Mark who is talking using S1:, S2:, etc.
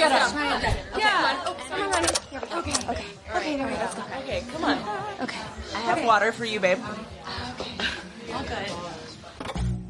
S1: together.
S2: Yeah.
S1: I'm ready. Okay, there we go. Let's go.
S2: Okay, come on.
S1: Okay.
S2: I have water for you, babe.
S1: Okay.
S2: All good.